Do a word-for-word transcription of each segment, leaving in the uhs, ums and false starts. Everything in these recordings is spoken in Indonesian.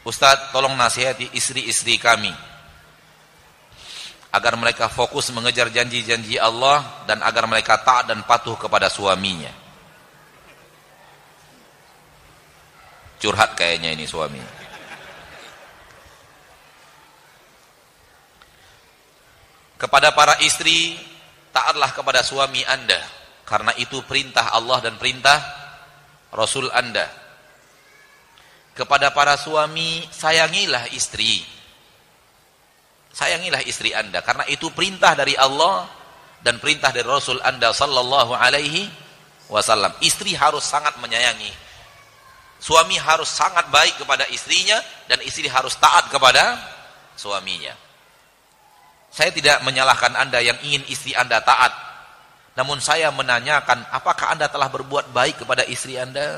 Ustadz, tolong nasihati istri-istri kami agar mereka fokus mengejar janji-janji Allah dan agar mereka taat dan patuh kepada suaminya. Curhat kayaknya ini suami. Kepada para istri, taatlah kepada suami Anda, karena itu perintah Allah dan perintah Rasul Anda. Kepada para suami, sayangilah istri. Sayangilah istri Anda, karena itu perintah dari Allah dan perintah dari Rasul Anda sallallahu alaihi wasallam. Istri harus sangat menyayangi. Suami harus sangat baik kepada istrinya dan istri harus taat kepada suaminya. Saya tidak menyalahkan Anda yang ingin istri Anda taat. Namun saya menanyakan, apakah Anda telah berbuat baik kepada istri Anda?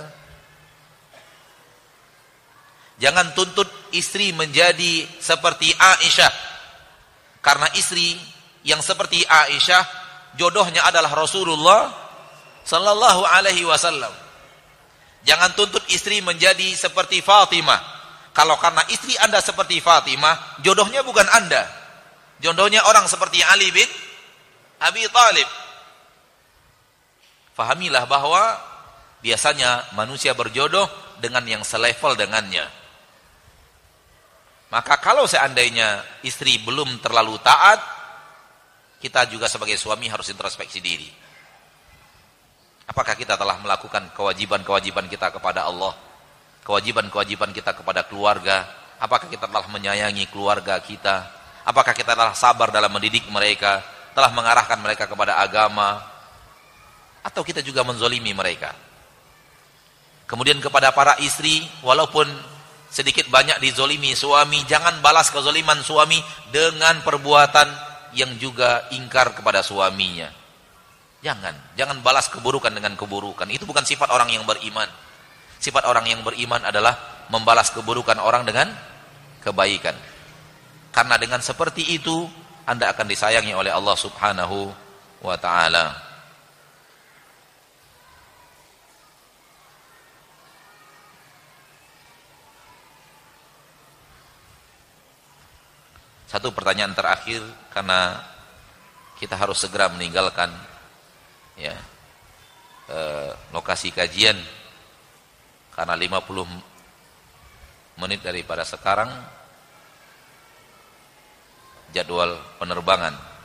Jangan tuntut istri menjadi seperti Aisyah. Karena istri yang seperti Aisyah, jodohnya adalah Rasulullah sallallahu alaihi wasallam. Jangan tuntut istri menjadi seperti Fatimah. Kalau karena istri Anda seperti Fatimah, jodohnya bukan Anda. Jodohnya orang seperti Ali bin Abi Thalib. Fahamilah bahwa biasanya manusia berjodoh dengan yang selevel dengannya. Maka kalau seandainya istri belum terlalu taat, kita juga sebagai suami harus introspeksi diri. Apakah kita telah melakukan kewajiban-kewajiban kita kepada Allah? Kewajiban-kewajiban kita kepada keluarga? Apakah kita telah menyayangi keluarga kita? Apakah kita telah sabar dalam mendidik mereka? Telah mengarahkan mereka kepada agama? Atau kita juga menzolimi mereka? Kemudian kepada para istri, walaupun sedikit banyak dizolimi suami, jangan balas kezoliman suami dengan perbuatan yang juga ingkar kepada suaminya. Jangan, jangan balas keburukan dengan keburukan. Itu bukan sifat orang yang beriman. Sifat orang yang beriman adalah membalas keburukan orang dengan kebaikan. Karena dengan seperti itu Anda akan disayangi oleh Allah Subhanahu wa ta'ala. Satu pertanyaan terakhir, karena kita harus segera meninggalkan ya eh, lokasi kajian, karena lima puluh menit daripada sekarang jadwal penerbangan.